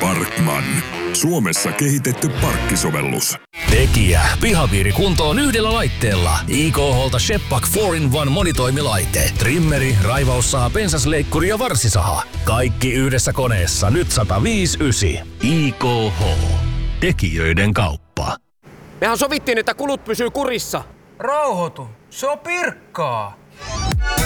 Parkman. Suomessa kehitetty parkkisovellus. Tekijä. Pihapiiri kuntoon yhdellä laitteella. IKH:lta Shepak 4-in-1 monitoimilaite. Trimmeri, raivaussaha, pensasleikkuri ja varsisaha. Kaikki yhdessä koneessa. Nyt 105,9. IKH. Tekijöiden kauppa. Mehän sovittiin, että kulut pysyy kurissa. Rauhoitu. Se on Pirkkaa.